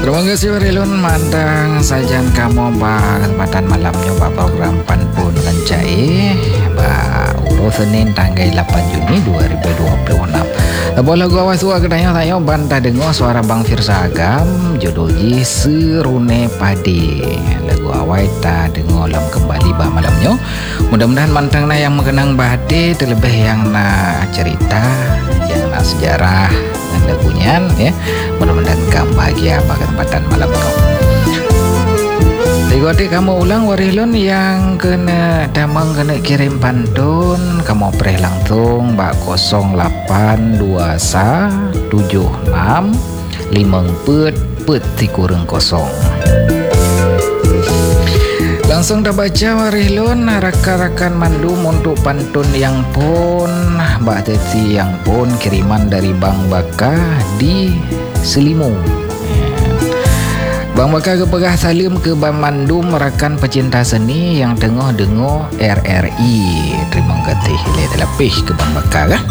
Terima kasih Warilun mandang sajan kamu kesempatan malam nyoba program Pantun Kencai urus Senin tanggal 8 Juni 2026. Boleh gua wasua kedanya tayo bantah dengar suara Bang Firsa Agam judul ji Serune Padi. Lagu awal ta dengar lam kembali bah malamnya. Mudah-mudahan mantang na yang mengenang bahati terlebih yang na cerita, yang na sejarah dan lagunya ya. Mudah-mudahan kamu bahagia pada kesempatan malam kau. Jadi kamu ulang Warilun yang kena damang kena kirim pantun, kamu perih langsung bak 08217654 langsung dah baca Warilun rakan-rakan mandum untuk pantun yang pun bak teti yang pun kiriman dari Bang Baka di Selimung. Bang Baka kepegah salim ke Bang Mandum rakan pecinta seni yang dengar-dengar RRI. Terima kasih lebih ke Bang Baka kah?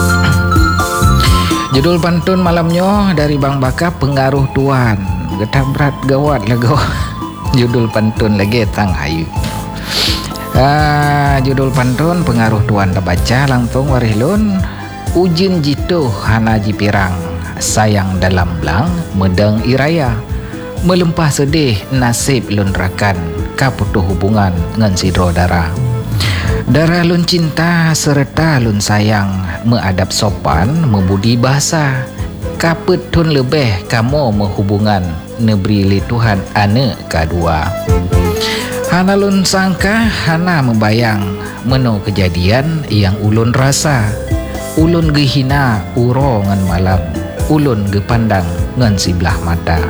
Judul pantun malamnya dari Bang Baka Pengaruh Tuan. Getah berat gawat lagu. Judul pantun lagi tang hayu. Judul pantun Pengaruh Tuan dah baca langsung Warilun. Ujin jitu hana jipirang, sayang dalam belang medang iraya. Melempah sedih nasib lun rakan, kaputuh hubungan ngan sidro darah. Darah lun cinta serta lun sayang, meadap sopan membudi bahasa. Kapet tun lebih kamu menghubungan, neberi li Tuhan ane kadua. Hana lun sangka, hana membayang, meno kejadian yang ulun rasa. Ulun gehina uro ngan malam, ulun gepandang ngan sebelah mata.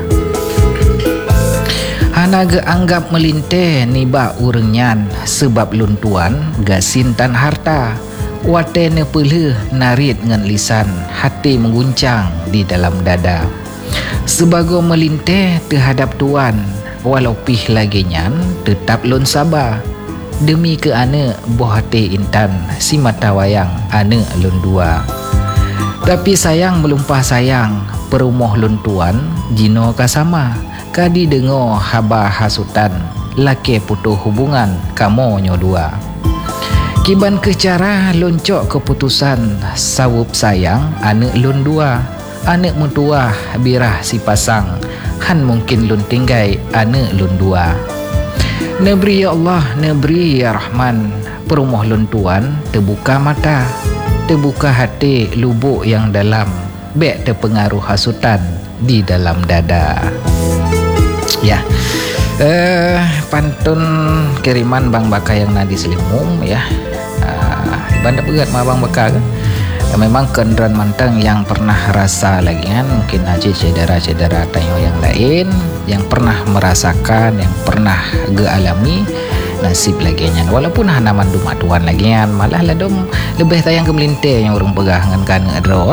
Hana ge anggap melinte niba urengnyan sebab luntuan gasin tan harta. Wate ne peleh narit ngan lisan, hati mengguncang di dalam dada. Sebago melinte terhadap tuan, walau pih lagi nyan tetap lun sabar. Demi ke ane boh hati intan, si mata wayang ane lun dua. Tapi sayang melumpah sayang, perumoh lun tuan jino kasama. Kadi dengo haba hasutan, laki putuh hubungan kamu nyodua. Kiban ke cara loncok keputusan, sawup sayang anak lun dua. Anak mutua birah si pasang, han mungkin lun tinggai anak lun dua. Nebri ya Allah, nebri ya Rahman, perumoh lun tuan terbuka mata, terbuka hati lubuk yang dalam, bek terpengaruh hasutan di dalam dada. Ya, pantun kiriman Bang Baka yang nadi Selimung ya. Bandar berat mah Bang Baka kan. Memang kenderan mantang yang pernah rasa lagi kan, mungkin aja cedera-cedera tayo yang lain yang pernah merasakan, yang pernah alami nasib lagi kan. Walaupun hana mandum atuan lagi kan, malah ladom lebih tayang ke melinte yang orang pegangan kan ngedro.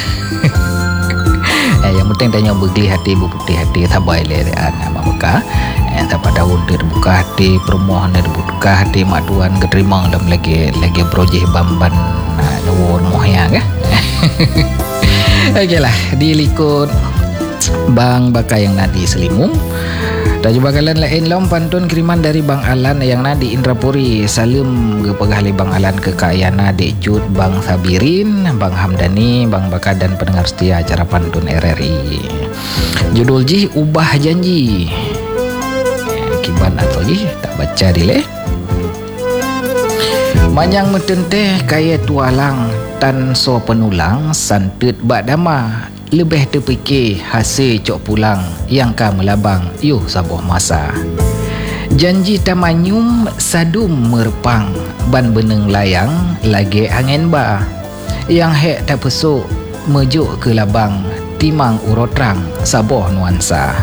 Yang penting tanya begli hati putih hati tabai lerean Bang Baka. Tak pada undir buka hati permohon dibuka hati maduan keterima dalam lagi projek bamban nuwun mohyang ya. Okeylah dilikut Bang Baka yang nadi Selimung. Dan juga kalian lain lom pantun kiriman dari Bang Alan yang nadi Indrapuri. Salim ke pegali Bang Alan ke Kayana, Dek Jud, Bang Sabirin, Bang Hamdani, Bang Baka dan pendengar setia acara pantun RRI. Judul ji Ubah Janji. Kiban atau ji tak baca dile. Manyang metenteh kaya tualang tan so penulang santut bak dama. Lebih terfikir hasil cok pulang yang ka melabang yuh sabuh masa. Janji tamanyum sadum merpang ban beneng layang lagi angin ba. Yang hek tak pesuk mejuk ke labang timang urotrang sabuh nuansa.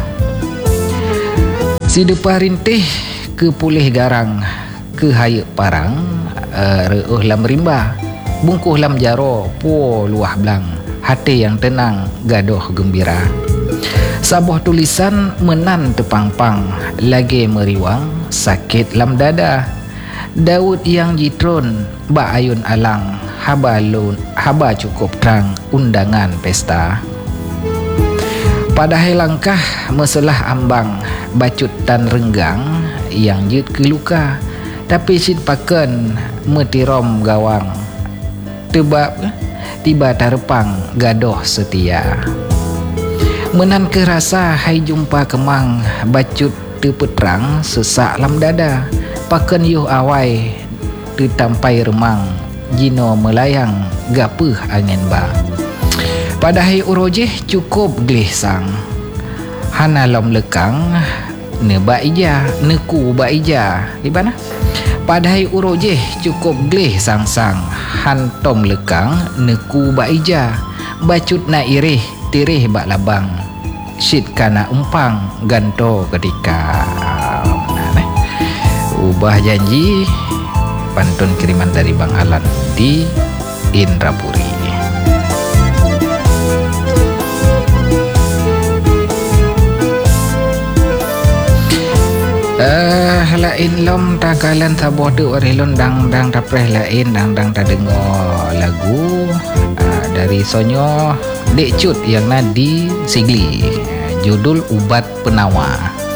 Si depa rintih ke pulih garang ke hayek parang reuh lam rimba bungkuh lam jaro po luah belang. Hati yang tenang, gaduh gembira. Sabuh tulisan menan tepang-pang, lagi meriwang, sakit lam dada. Daud yang jitron, ba ayun alang, haba cukup terang, undangan pesta. Padahal langkah masalah ambang bacut tan renggang yang jut ke luka, tapi sin paken metirom gawang tebab tiba tarepang gadoh setia. Menan ke rasa hai jumpa kemang bacut tepetrang sesak lam dada, paken yuh awai tetampai remang jino melayang gapuh angin ba. Padahal urojeh cukup gleh sang hana lom lekang ne ba ija neku ba ija di mana. Padahal urojeh cukup gleh sang-sang han tom lekang neku ba ija bacut na irih tirih bak labang syit kana umpang ganto ketika. Ubah janji pantun kiriman dari Bang Alan di Indrapuri. Lain lom takalan sabodu orilon dang tapreh lain dang tadengo lagu dari Sonyo Dek Cut yang nadi Sigli, judul Ubat Penawa.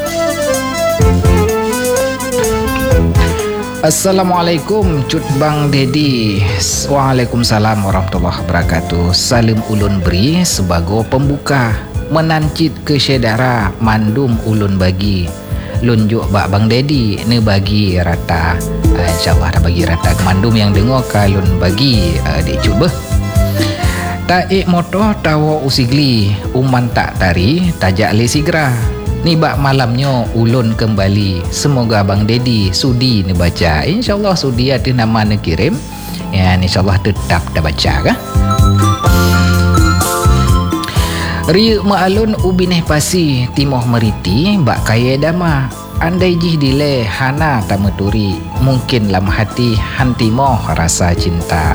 Assalamualaikum Cut Bang Dedi. Waalaikumsalam warahmatullahi wabarakatuh. Salim ulun beri sebagai pembuka, menancit ke syedara mandum ulun bagi lunjuk bak Bang Dedi ne bagi rata. InsyaAllah dah bagi rata kemandum yang dengar kalun bagi Dek Cut beh. Taik moto tawa usigli uman tak tari tajak le sigra. Ni bak malamnya ulun kembali. Semoga Bang Dedi sudi ne baca. InsyaAllah sudi ada nama ne kirim. Ya, insyaAllah tetap dah baca kah? Riuk ma'alun ubineh pasi timoh meriti bak kaya dama. Andai jih dile hana tameturi, mungkin lam hati hantimoh rasa cinta.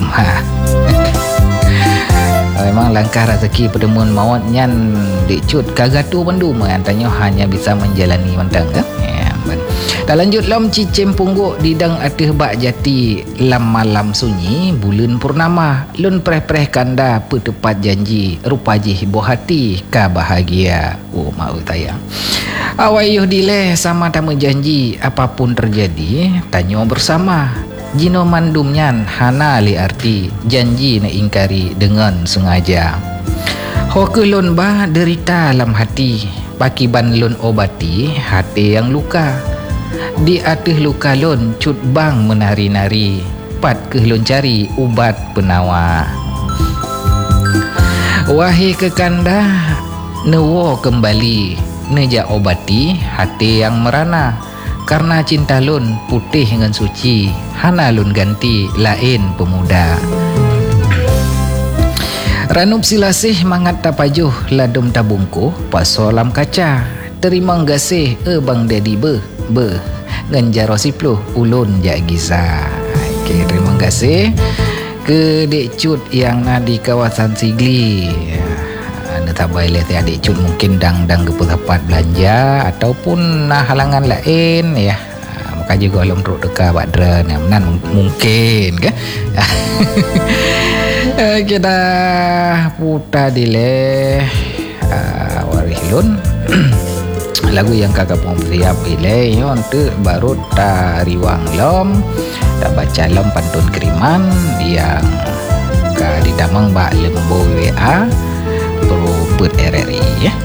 Memang langkah rezeki pertemuan maut nyan Dek Cut kagatu pendum tanya hanya bisa menjalani mentang ke. Tak lanjut lom cicim pungguk didang atih bak jati lam malam sunyi bulan purnama lun preh-preh kanda petepat janji rupajih boh hati ka bahagia. Mau tayang awayuh dile sama tamu janji apapun terjadi tanyo bersama jino mandumnyan hana li arti janji na ingkari dengan sengaja. Hoke lun bah derita lam hati pakiban lun obati hati yang luka. Di atih luka lun Cut Bang menari-nari pat ke lun cari ubat penawa. Wahai kekanda newo kembali neja obati hati yang merana, karena cinta lun putih dengan suci hana lun ganti lain pemuda. Ranup silasih mangat tapajuh ladum tabungku pasolam kaca terima ngasih Bang Dedi be nganjaro sipluh ulun jak giza. Okay, terima kasih ke Dek Cut yang di kawasan Sigli. Tak boleh Dek Cut mungkin dang ke tempat belanja ataupun halangan lain ya. Maka juga lom truk dekat badran yang menan mungkin ke. Kita putar dile warihulun lagu yang kakak pun siap ilai untuk baru tariwang lom tak baca lom pantun kiriman yang ka di damang bak lembo WA peruput RRI ya.